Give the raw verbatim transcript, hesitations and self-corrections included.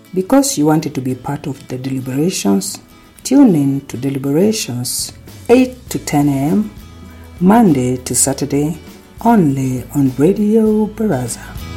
Because you wanted to be part of the deliberations, tune in to Deliberations eight to ten a.m. Monday to Saturday only on Radio Baraza.